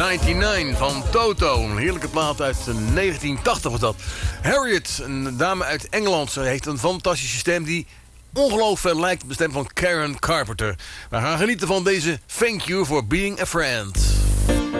99 van Toto. Een heerlijke plaat uit 1980 was dat. Harriet, een dame uit Engeland. Ze heeft een fantastische stem die ongelooflijk veel lijkt op de stem van Karen Carpenter. We gaan genieten van deze Thank You for Being a Friend.